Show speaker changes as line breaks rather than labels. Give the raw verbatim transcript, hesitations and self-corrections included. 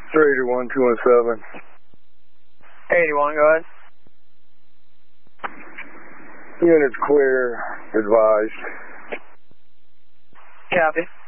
three eight one, two one seven.
eighty-one, go ahead.
Unit's clear, advised.
Copy.